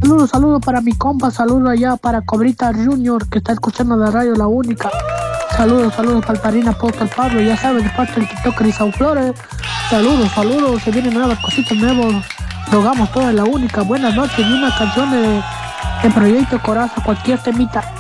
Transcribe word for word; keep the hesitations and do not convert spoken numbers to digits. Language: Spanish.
Saludos, saludos para mi compa, saludos allá para Cobrita Junior que está escuchando la radio La Única. Saludos, saludos para el Parina Apóstol Pablo, ya sabes, de parte del TikToker Isao Flores. Saludos, saludos, se vienen nuevas cositas nuevas. Rogamos toda La Única. Buenas noches y una canción de, de Proyecto Coraza, cualquier temita.